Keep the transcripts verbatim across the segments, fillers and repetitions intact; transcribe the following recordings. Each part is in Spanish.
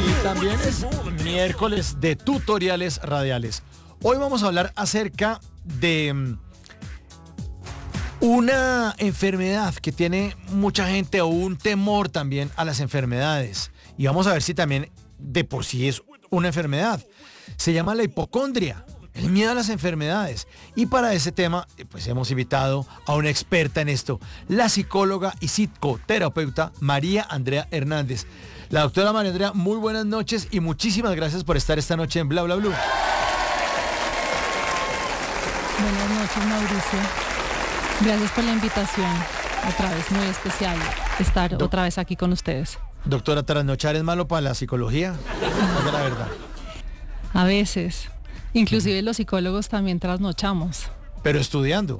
Y también es miércoles de tutoriales radiales. Hoy vamos a hablar acerca de um, una enfermedad que tiene mucha gente o un temor también a las enfermedades. Y vamos a ver si también de por sí es una enfermedad. Se llama la hipocondria, el miedo a las enfermedades. Y para ese tema, pues hemos invitado a una experta en esto, la psicóloga y psicoterapeuta María Andrea Hernández. La doctora María Andrea, muy buenas noches y muchísimas gracias por estar esta noche en Bla Bla Blue. Buenas noches, Mauricio. Gracias por la invitación. Otra vez, muy especial estar Do- otra vez aquí con ustedes. Doctora, ¿trasnochar es malo para la psicología? Es la verdad. A veces. Inclusive los psicólogos también trasnochamos. Pero estudiando.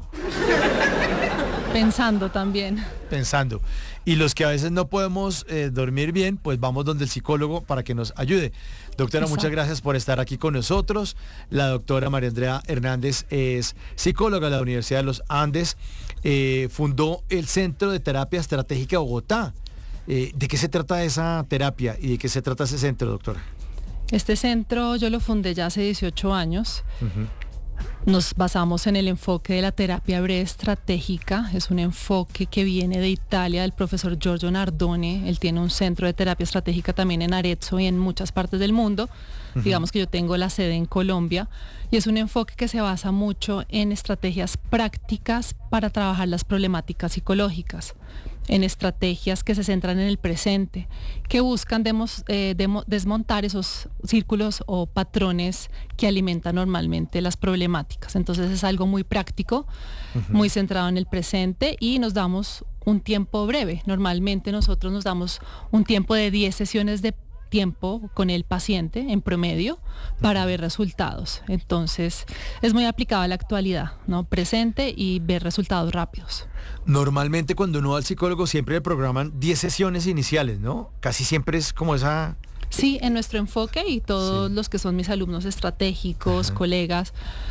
Pensando también. Pensando. Y los que a veces no podemos eh, dormir bien, pues vamos donde el psicólogo para que nos ayude. Doctora, Exacto. Muchas gracias por estar aquí con nosotros. La doctora María Andrea Hernández es psicóloga de la Universidad de los Andes. Eh, fundó el Centro de Terapia Estratégica Bogotá. Eh, ¿De qué se trata esa terapia y de qué se trata ese centro, doctora? Este centro yo lo fundé ya hace dieciocho años. Uh-huh. Nos basamos en el enfoque de la terapia breve estratégica. Es un enfoque que viene de Italia, del profesor Giorgio Nardone. Él tiene un centro de terapia estratégica también en Arezzo y en muchas partes del mundo. Uh-huh. Digamos que yo tengo la sede en Colombia. Y es un enfoque que se basa mucho en estrategias prácticas para trabajar las problemáticas psicológicas, en estrategias que se centran en el presente, que buscan demos, eh, demo, desmontar esos círculos o patrones que alimentan normalmente las problemáticas. Entonces es algo muy práctico, uh-huh. muy centrado en el presente y nos damos un tiempo breve. Normalmente nosotros nos damos un tiempo de diez sesiones de tiempo con el paciente en promedio para ver resultados. Entonces es muy aplicado a la actualidad, ¿no? Presente y ver resultados rápidos. Normalmente cuando uno va al psicólogo siempre le programan diez sesiones iniciales, ¿no? Casi siempre es como esa... Sí, en nuestro enfoque y todos sí. los que son mis alumnos estratégicos, Ajá. colegas,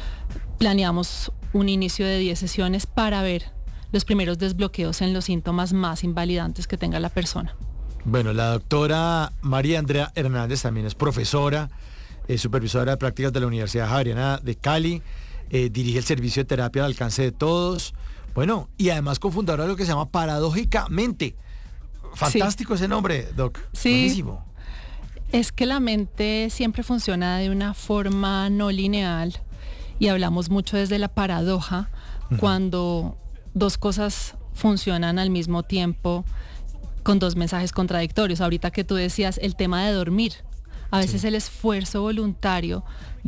planeamos un inicio de diez sesiones para ver los primeros desbloqueos en los síntomas más invalidantes que tenga la persona. Bueno, la doctora María Andrea Hernández también es profesora, eh, supervisora de prácticas de la Universidad Javeriana de Cali, eh, dirige el servicio de terapia al alcance de todos, bueno, y además cofundadora de lo que se llama Paradójicamente. Fantástico sí. ese nombre, Doc. Sí. Buenísimo. Es que la mente siempre funciona de una forma no lineal y hablamos mucho desde la paradoja, uh-huh. cuando dos cosas funcionan al mismo tiempo con dos mensajes contradictorios. Ahorita que tú decías el tema de dormir, a veces sí. el esfuerzo voluntario